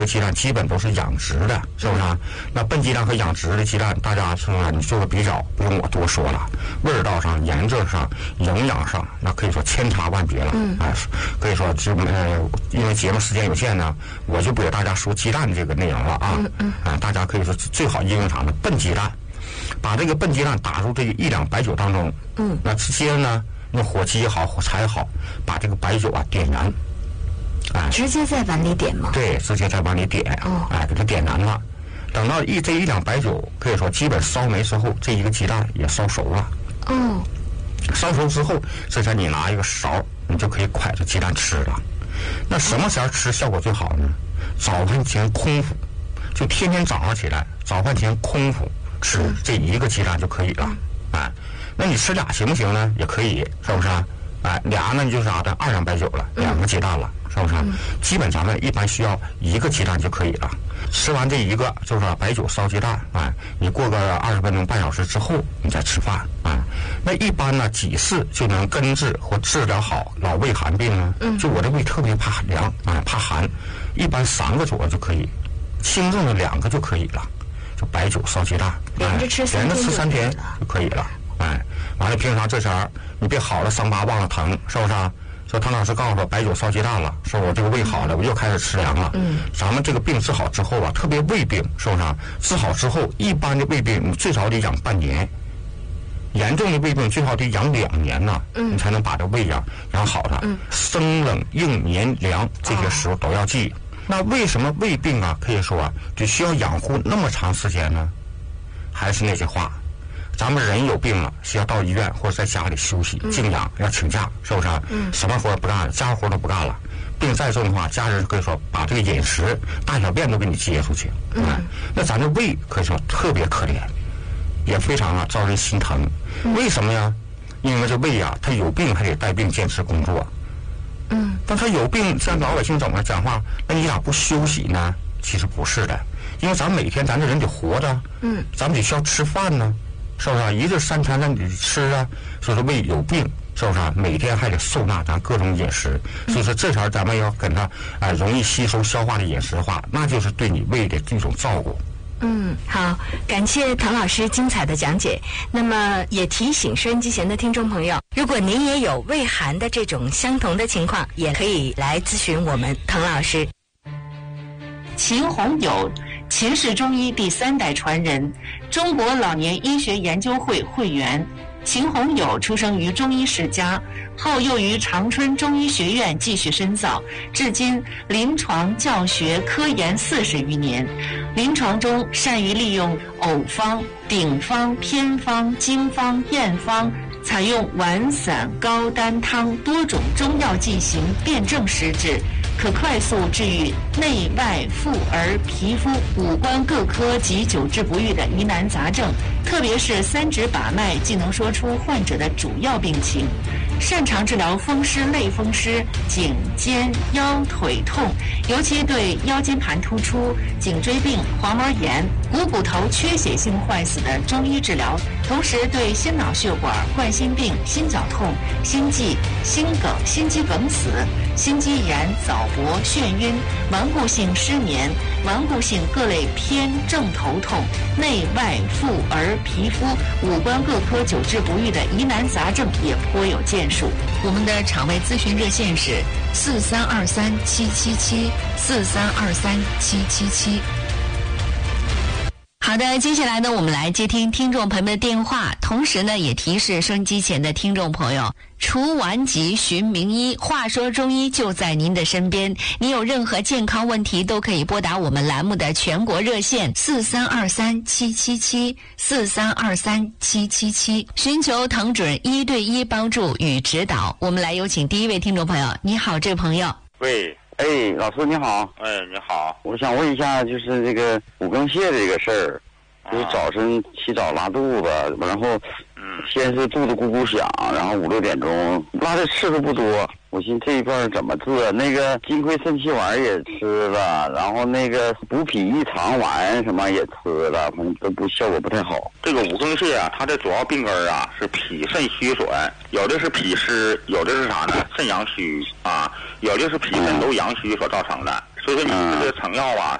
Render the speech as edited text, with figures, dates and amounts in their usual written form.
这鸡蛋基本都是养殖的，是不是啊？那笨鸡蛋和养殖的鸡蛋，大家是不是你做个比较，不用我多说了。味道上、颜色上、营养上，那可以说千差万别了。可以说因为节目时间有限呢，我就不给大家说鸡蛋这个内容了啊。大家可以说最好应用上的笨鸡蛋，把这个笨鸡蛋打入这个1两白酒当中。那直接呢，用火鸡也好，火柴也好，把这个白酒啊点燃。 直接在碗里点吗？ 对，直接在碗里点，给它点燃了。等到这一两白酒，可以说基本烧没之后，这一个鸡蛋也烧熟了。烧熟之后，这才你拿一个勺，你就可以蒯着鸡蛋吃了。那什么时候吃效果最好呢？早饭前空腹，就天天早上起来，早饭前空腹吃这一个鸡蛋就可以了。那你吃俩行不行呢？也可以，是不是啊？俩呢就是啥的2两白酒了，2个鸡蛋了，是不是？基本咱们一般需要1个鸡蛋就可以了。吃完这一个就是白酒烧鸡蛋，你过个20分钟半小时之后你再吃饭。那一般呢几次就能根治或治疗好老胃寒病呢？就我这胃特别怕凉怕寒，一般3个左右就可以，轻症的2个就可以了。就白酒烧鸡蛋， 连着吃 3天就可以了。完了平常这前儿你别好了伤疤忘了疼，是不是啊？说唐老师告诉我白酒烧鸡蛋了，说我这个胃好了，我又开始吃凉了。咱们这个病治好之后啊，特别胃病，是不是啊？治好之后，一般的胃病你最少得养半年，严重的胃病最少得养2年呢，你才能把这胃养好了。生冷硬黏凉这些时候都要记。那为什么胃病啊，可以说啊，就需要养护那么长时间呢？还是那句话。咱们人有病了，需要到医院或者在家里休息静养，要请假，是不是？什么活不干了，家活都不干了。病再重的话，家人可以说把这个饮食、大小便都给你接出去。那咱这胃可以说特别可怜，也非常招人心疼。为什么呀？因为这胃啊，他有病还得带病坚持工作。但他有病，像老百姓怎么讲话？那你咋不休息呢？其实不是的，因为咱每天咱这人得活着，咱们得需要吃饭呢。是不是一日3餐让你吃啊？所以说胃有病，是不是每天还得受纳咱各种饮食？所以说这前咱们要跟他容易吸收消化的饮食的话，那就是对你胃的这种照顾。 好，感谢唐老师精彩的讲解。那么也提醒收音机前的听众朋友，如果您也有胃寒的这种相同的情况，也可以来咨询我们唐老师。 秦弘友，秦氏中医第3代传人，中国老年医学研究会会员。秦弘友出生于中医世家，后又于长春中医学院继续深造，至今临床教学科研40余年。临床中善于利用偶方、顶方、偏方、经方、验方，采用丸散膏丹汤多种中药剂型辨证施治，可快速治愈内外妇儿皮肤五官各科及久治不愈的疑难杂症，特别是3指把脉既能说出患者的主要病情。擅长治疗风湿、类风湿、颈肩腰腿痛，尤其对腰间盘突出、颈椎病、黄毛炎、股头缺血性坏死的中医治疗，同时对心脑血管、冠心病、心绞痛、心悸、心梗、心肌梗死、心肌炎、早搏、眩晕、顽固性失眠、顽固性各类偏正头痛、内外妇儿皮肤五官各科久治不愈的疑难杂症也颇有建树。我们的场外咨询热线是43237774323777。好的，接下来呢，我们来接听听众朋友们的电话，同时呢，也提示收音机前的听众朋友，除顽疾寻名医，话说中医就在您的身边。您有任何健康问题，都可以拨打我们栏目的全国热线43237774323777，寻求唐主任1对1帮助与指导。我们来有请第一位听众朋友。你好，这位朋友。 喂。老师你好。你好。我想问一下，就是这个五更泻这个事儿，就是早晨起早拉肚子，然后先是肚子咕咕响，然后5、6点钟拉的次数不多。我寻思这一块怎么治？那个金匮肾气丸也吃了，然后那个补脾益肠丸什么也吃了，反正都效果不太好。 这个五更泻啊，它的主要病根啊是脾肾虚损，有的是脾湿，有的是啥呢？肾阳虚啊，有的是脾肾都阳虚所造成的。 所以说你这个成药吧，